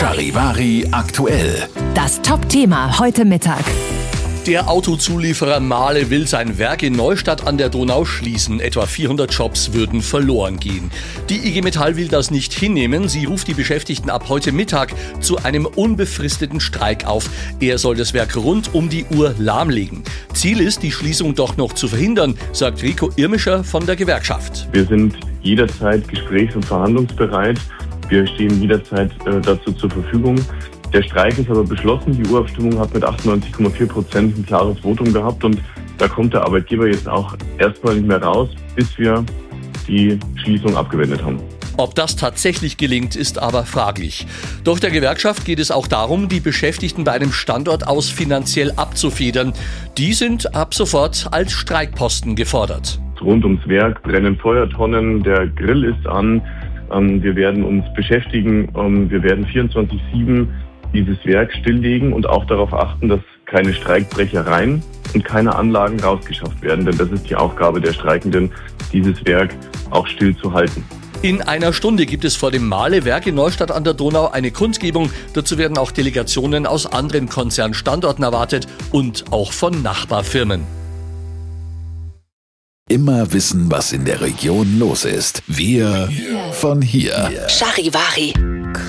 Charivari aktuell. Das Top-Thema heute Mittag. Der Autozulieferer Mahle will sein Werk in Neustadt an der Donau schließen. Etwa 400 Jobs würden verloren gehen. Die IG Metall will das nicht hinnehmen. Sie ruft die Beschäftigten ab heute Mittag zu einem unbefristeten Streik auf. Er soll das Werk rund um die Uhr lahmlegen. Ziel ist, die Schließung doch noch zu verhindern, sagt Rico Irmischer von der Gewerkschaft. Wir sind jederzeit gesprächs- und verhandlungsbereit. Wir stehen jederzeit dazu zur Verfügung. Der Streik ist aber beschlossen. Die Urabstimmung hat mit 98,4% ein klares Votum gehabt und da kommt der Arbeitgeber jetzt auch erstmal nicht mehr raus, bis wir die Schließung abgewendet haben. Ob das tatsächlich gelingt, ist aber fraglich. Doch der Gewerkschaft geht es auch darum, die Beschäftigten bei einem Standort aus finanziell abzufedern. Die sind ab sofort als Streikposten gefordert. Rund ums Werk brennen Feuertonnen, der Grill ist an. Wir werden uns beschäftigen. Wir werden 24/7 dieses Werk stilllegen und auch darauf achten, dass keine Streikbrechereien und keine Anlagen rausgeschafft werden. Denn das ist die Aufgabe der Streikenden, dieses Werk auch stillzuhalten. In einer Stunde gibt es vor dem Mahle-Werk in Neustadt an der Donau eine Kundgebung. Dazu werden auch Delegationen aus anderen Konzernstandorten erwartet und auch von Nachbarfirmen. Immer wissen, was in der Region los ist. Wir von hier. Charivari.